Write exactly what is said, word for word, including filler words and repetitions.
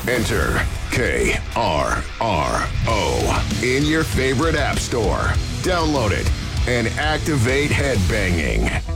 Enter K R R O in your favorite app store. Download it and activate headbanging.